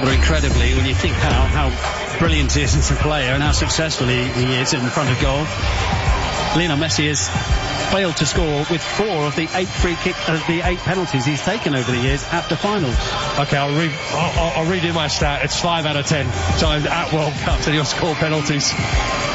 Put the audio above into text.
rather incredibly when you think how brilliant he is as a player and how successful he is in front of goal. Lionel Messi has failed to score with 4 of the 8 penalties he's taken over the years at the finals. Okay, I'll redo my stat. It's 5 out of 10 times at World Cups and he'll score penalties.